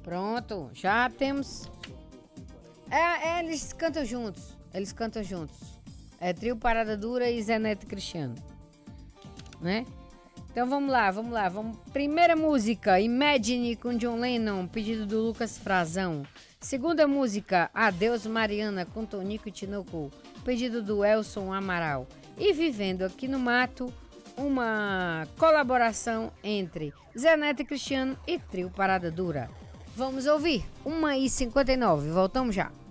Pronto, já temos. Eles cantam juntos. É trio Parada Dura e Zé Neto e Cristiano, né? Então vamos lá. Primeira música, Imagine com John Lennon, pedido do Lucas Frazão. Segunda música, Adeus Mariana com Tonico e Tinoco, pedido do Elson Amaral. E Vivendo Aqui no Mato, uma colaboração entre Zé Neto e Cristiano e trio Parada Dura. Vamos ouvir 1h59, voltamos já.